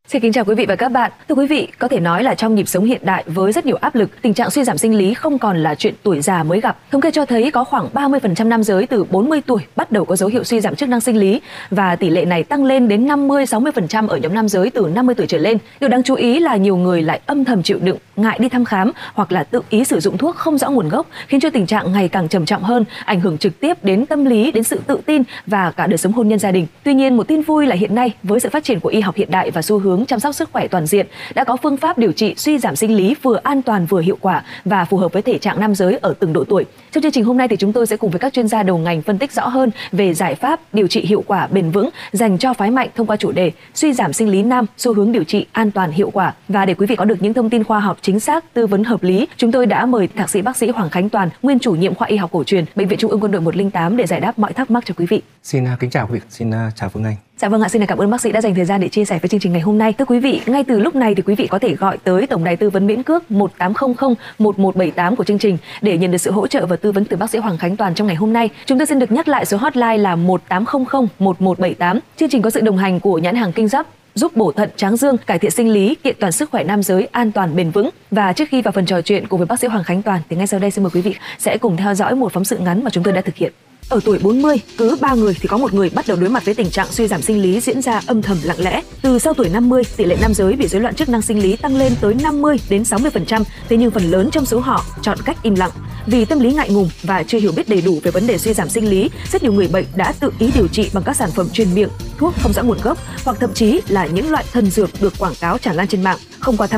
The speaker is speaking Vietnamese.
Xin kính chào quý vị và các bạn. Thưa quý vị, có thể nói là trong nhịp sống hiện đại với rất nhiều áp lực, tình trạng suy giảm sinh lý không còn là chuyện tuổi già mới gặp. Thống kê cho thấy có khoảng 30% nam giới từ 40 tuổi bắt đầu có dấu hiệu suy giảm chức năng sinh lý và tỷ lệ này tăng lên đến 50-60% ở nhóm nam giới từ 50 tuổi trở lên. Điều đáng chú ý là nhiều người lại âm thầm chịu đựng, ngại đi thăm khám hoặc là tự ý sử dụng thuốc không rõ nguồn gốc, khiến cho tình trạng ngày càng trầm trọng hơn, ảnh hưởng trực tiếp đến tâm lý, đến sự tự tin và cả đời sống hôn nhân gia đình. Tuy nhiên, một tin vui là hiện nay với sự phát triển của y học hiện đại và xu hướng chăm sóc sức khỏe toàn diện đã có phương pháp điều trị suy giảm sinh lý vừa an toàn vừa hiệu quả và phù hợp với thể trạng nam giới ở từng độ tuổi. Trong chương trình hôm nay thì chúng tôi sẽ cùng với các chuyên gia đầu ngành phân tích rõ hơn về giải pháp điều trị hiệu quả bền vững dành cho phái mạnh thông qua chủ đề suy giảm sinh lý nam, xu hướng điều trị an toàn hiệu quả. Và để quý vị có được những thông tin khoa học chính xác, tư vấn hợp lý, chúng tôi đã mời thạc sĩ bác sĩ Hoàng Khánh Toàn, nguyên chủ nhiệm khoa y học cổ truyền, Bệnh viện Trung ương Quân đội 108 để giải đáp mọi thắc mắc cho quý vị. Xin kính chào quý vị, xin chào Phương Anh. Dạ vâng ạ, xin cảm ơn bác sĩ đã dành thời gian để chia sẻ với chương trình ngày hôm nay. Thưa quý vị, ngay từ lúc này thì quý vị có thể gọi tới tổng đài tư vấn miễn cước 1800 1178 của chương trình để nhận được sự hỗ trợ và tư vấn từ bác sĩ Hoàng Khánh Toàn trong ngày hôm nay. Chúng tôi xin được nhắc lại số hotline là 1800 1178. Chương trình có sự đồng hành của nhãn hàng Kinh Giáp, giúp bổ thận tráng dương, cải thiện sinh lý, kiện toàn sức khỏe nam giới an toàn bền vững. Và trước khi vào phần trò chuyện cùng với bác sĩ Hoàng Khánh Toàn thì ngay sau đây xin mời quý vị sẽ cùng theo dõi một phóng sự ngắn mà chúng tôi đã thực hiện. Ở tuổi 40, cứ 3 người thì có một người bắt đầu đối mặt với tình trạng suy giảm sinh lý diễn ra âm thầm lặng lẽ. Từ sau tuổi 50, tỷ lệ nam giới bị rối loạn chức năng sinh lý tăng lên tới 50-60%, thế nhưng phần lớn trong số họ chọn cách im lặng. Vì tâm lý ngại ngùng và chưa hiểu biết đầy đủ về vấn đề suy giảm sinh lý, rất nhiều người bệnh đã tự ý điều trị bằng các sản phẩm truyền miệng, thuốc không rõ nguồn gốc hoặc thậm chí là những loại thần dược được quảng cáo tràn lan trên mạng, không qua thăm